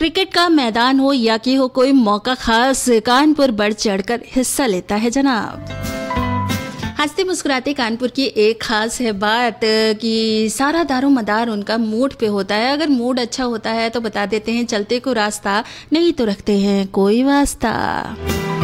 Cricket का मैदान हो या कि हो कोई मौका खास, कानपुर बढ़ चढ़कर हिस्सा लेता है जनाब। हंसते मुस्कुराते कानपुर की एक खास है बात कि सारा दारो मदार उनका मूड पे होता है। अगर मूड अच्छा होता है तो बता देते हैं चलते को रास्ता, नहीं तो रखते हैं कोई वास्ता।